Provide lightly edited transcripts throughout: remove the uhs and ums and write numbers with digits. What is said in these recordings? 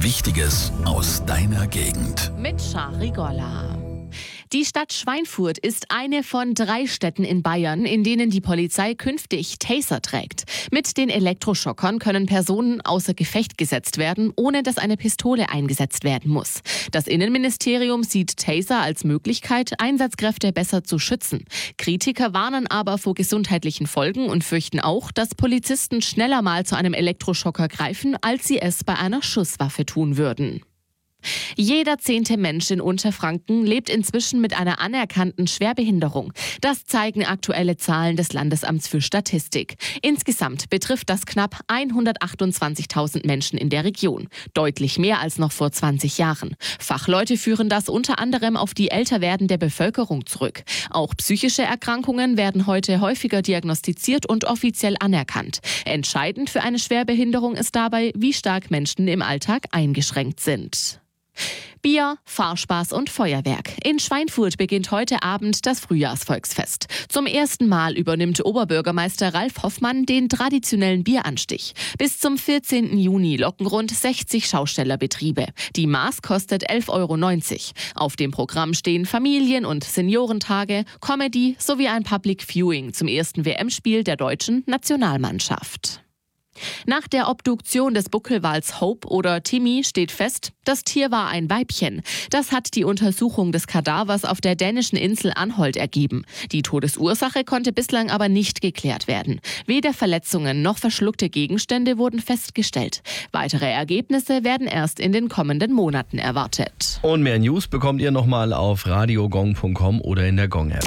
Wichtiges aus deiner Gegend. Mit Shari Golla. Die Stadt Schweinfurt ist eine von 3 Städten in Bayern, in denen die Polizei künftig Taser trägt. Mit den Elektroschockern können Personen außer Gefecht gesetzt werden, ohne dass eine Pistole eingesetzt werden muss. Das Innenministerium sieht Taser als Möglichkeit, Einsatzkräfte besser zu schützen. Kritiker warnen aber vor gesundheitlichen Folgen und fürchten auch, dass Polizisten schneller mal zu einem Elektroschocker greifen, als sie es bei einer Schusswaffe tun würden. Jeder 10. Mensch in Unterfranken lebt inzwischen mit einer anerkannten Schwerbehinderung. Das zeigen aktuelle Zahlen des Landesamts für Statistik. Insgesamt betrifft das knapp 128.000 Menschen in der Region. Deutlich mehr als noch vor 20 Jahren. Fachleute führen das unter anderem auf die Älterwerden der Bevölkerung zurück. Auch psychische Erkrankungen werden heute häufiger diagnostiziert und offiziell anerkannt. Entscheidend für eine Schwerbehinderung ist dabei, wie stark Menschen im Alltag eingeschränkt sind. Bier, Fahrspaß und Feuerwerk. In Schweinfurt beginnt heute Abend das Frühjahrsvolksfest. Zum ersten Mal übernimmt Oberbürgermeister Ralf Hoffmann den traditionellen Bieranstich. Bis zum 14. Juni locken rund 60 Schaustellerbetriebe. Die Maß kostet 11,90 €. Auf dem Programm stehen Familien- und Seniorentage, Comedy sowie ein Public Viewing zum ersten WM-Spiel der deutschen Nationalmannschaft. Nach der Obduktion des Buckelwals Hope oder Timmy steht fest, das Tier war ein Weibchen. Das hat die Untersuchung des Kadavers auf der dänischen Insel Anholt ergeben. Die Todesursache konnte bislang aber nicht geklärt werden. Weder Verletzungen noch verschluckte Gegenstände wurden festgestellt. Weitere Ergebnisse werden erst in den kommenden Monaten erwartet. Und mehr News bekommt ihr nochmal auf radiogong.com oder in der Gong-App.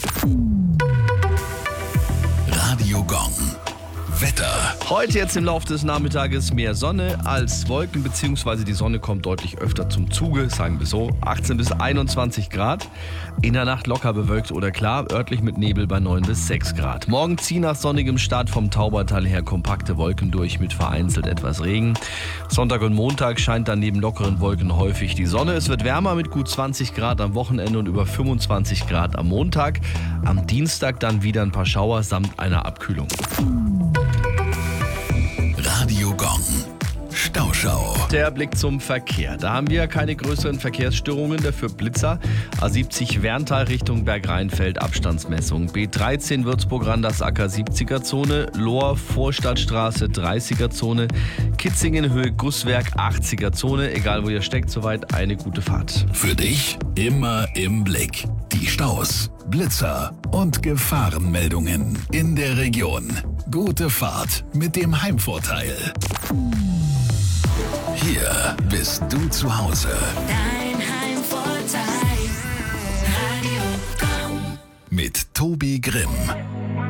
Radio Gong. Wetter. Heute jetzt im Laufe des Nachmittages mehr Sonne als Wolken, beziehungsweise die Sonne kommt deutlich öfter zum Zuge, sagen wir so. 18 bis 21 Grad. In der Nacht locker bewölkt oder klar, örtlich mit Nebel bei 9 bis 6 Grad. Morgen ziehen nach sonnigem Start vom Taubertal her kompakte Wolken durch mit vereinzelt etwas Regen. Sonntag und Montag scheint dann neben lockeren Wolken häufig die Sonne. Es wird wärmer mit gut 20 Grad am Wochenende und über 25 Grad am Montag. Am Dienstag dann wieder ein paar Schauer samt einer Abkühlung. Radio Gong. Stauschau. Der Blick zum Verkehr. Da haben wir keine größeren Verkehrsstörungen, dafür Blitzer. A70 Werntal Richtung Bergrheinfeld, Abstandsmessung. B13 Würzburg-Randersacker 70er-Zone. Lohr Vorstadtstraße 30er-Zone. Kitzingen Höhe Gusswerk 80er-Zone. Egal wo ihr steckt, soweit eine gute Fahrt. Für dich immer im Blick. Die Staus, Blitzer und Gefahrenmeldungen in der Region. Gute Fahrt mit dem Heimvorteil. Hier bist du zu Hause. Dein Heimvorteil. Radio Gong. Mit Tobi Grimm.